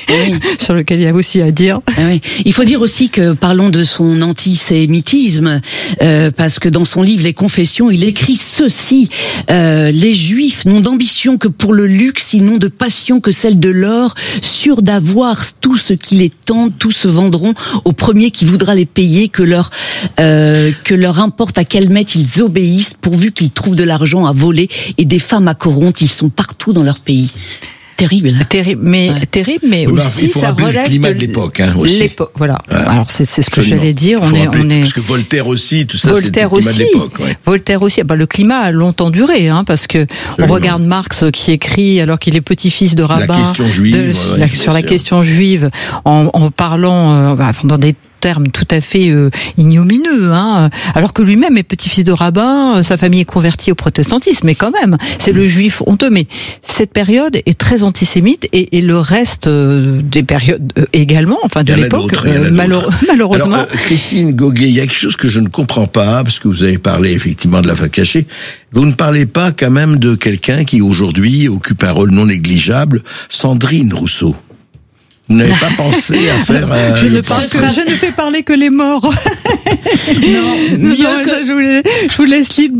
sur lequel il y a aussi à dire. Oui. Il faut dire aussi que, parlons de son antisémitisme, parce que dans son livre Les Confessions, il écrit ceci: les Juifs n'ont d'ambition que pour le luxe, ils n'ont de passion que celle de l'or, sûrs d'avoir tout ce qui les tente, tous se vendront au premier qui voudra les payer, que leur importe à quel maître ils obéissent, pourvu qu'ils trouvent de l'argent à voler et des femmes à corrompre, ils sont partout dans leur pays. Terrible. Terrible, mais aussi ça relève le climat de l'époque, aussi. L'époque, voilà. Ouais. Alors c'est ce que j'allais dire. On est. Parce que Voltaire aussi, tout ça, c'est le climat de l'époque. Ouais. Voltaire aussi. Le climat a longtemps duré, parce que on regarde Marx qui écrit alors qu'il est petit-fils de rabbin. La question juive. Sur la question juive, en parlant dans des terme tout à fait ignomineux, alors que lui-même est petit-fils de rabbin, sa famille est convertie au protestantisme, mais quand même, c'est le juif honteux. Mais cette période est très antisémite et le reste des périodes également, de l'époque, malheureusement. Alors, Christine Goguet, il y a quelque chose que je ne comprends pas, parce que vous avez parlé effectivement de la fin cachée. Vous ne parlez pas quand même de quelqu'un qui aujourd'hui occupe un rôle non négligeable, Sandrine Rousseau. Vous n'avez pas pensé à faire... je ne fais parler que les morts. Je vous laisse libre de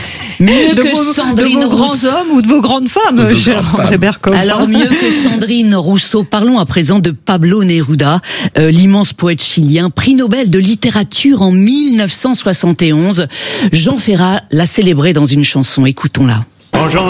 vos grands hommes ou de vos grandes femmes, cher André Berkoff. Alors, mieux que Sandrine Rousseau, parlons à présent de Pablo Neruda, l'immense poète chilien, prix Nobel de littérature en 1971. Jean Ferrat l'a célébré dans une chanson. Écoutons-la.